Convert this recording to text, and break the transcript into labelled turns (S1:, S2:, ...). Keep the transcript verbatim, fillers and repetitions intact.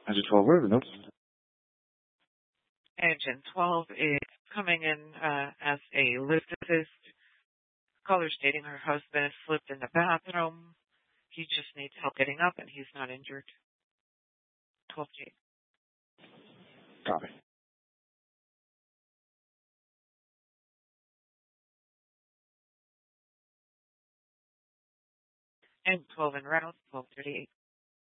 S1: Engine twelve, where are the notes?
S2: Engine twelve is coming in uh, as a lift assist. Caller stating her husband slipped in the bathroom. He just needs help getting up, and he's not injured. twelve G.
S1: Copy.
S2: And twelve en route, twelve thirty-eight.